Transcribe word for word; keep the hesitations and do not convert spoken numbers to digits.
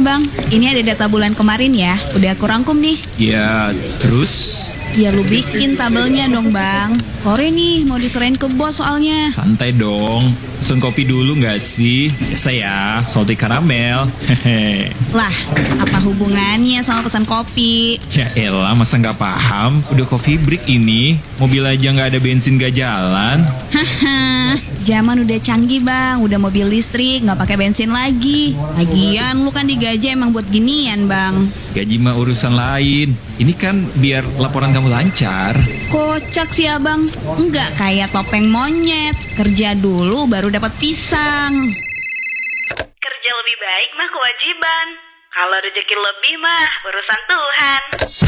bang, ini ada data bulan kemarin ya, udah aku rangkum nih. Ya, terus? Ya lu bikin tabelnya dong bang. Sore nih mau diserahin ke bos soalnya. Santai dong, pesen kopi dulu nggak sih? Biasa ya, salty caramel. Hehe. Lah, apa hubungannya sama pesan kopi? Ya elah, masa nggak paham? Udah coffee break ini, mobil aja nggak ada bensin nggak jalan. Haha, zaman udah canggih bang, udah mobil listrik, nggak pakai bensin lagi. Lagian lu kan digaji emang buat ginian bang. Gaji mah urusan lain. Ini kan biar laporan kamu lancar. Kocak sih abang, nggak kayak topeng monyet. Kerja dulu baru dapat pisang. Kerja lebih baik mah kewajiban. Kalau rezeki lebih mah urusan Tuhan.